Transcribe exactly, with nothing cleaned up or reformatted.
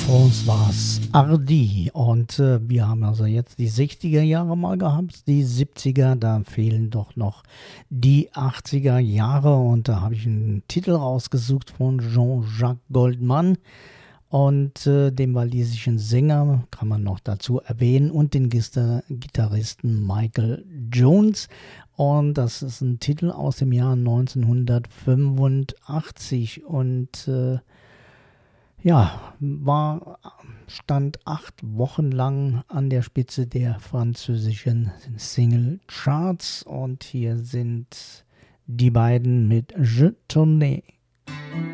uns war's Ardi und äh, wir haben also jetzt die sechziger Jahre mal gehabt, die siebziger, da fehlen doch noch die achtziger Jahre und da habe ich einen Titel rausgesucht von Jean-Jacques Goldman und äh, dem walisischen Sänger, kann man noch dazu erwähnen, und den Gitar- Gitarristen Michael Jones. Und das ist ein Titel aus dem Jahr neunzehnhundertfünfundachtzig und äh, ja, war, stand acht Wochen lang an der Spitze der französischen Single-Charts und hier sind die beiden mit Je Tournais.